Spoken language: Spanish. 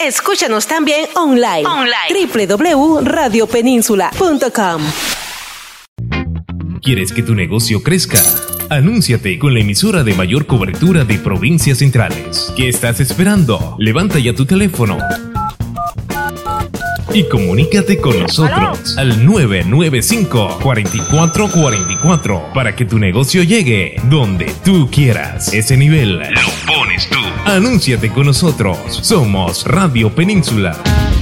Escúchanos también online. www.radiopeninsula.com. ¿Quieres que tu negocio crezca? Anúnciate con la emisora de mayor cobertura de provincias centrales. ¿Qué estás esperando? Levanta ya tu teléfono y comunícate con nosotros al 995-4444 para que tu negocio llegue donde tú quieras. Ese nivel lo pones tú. Anúnciate con nosotros. Somos Radio Península.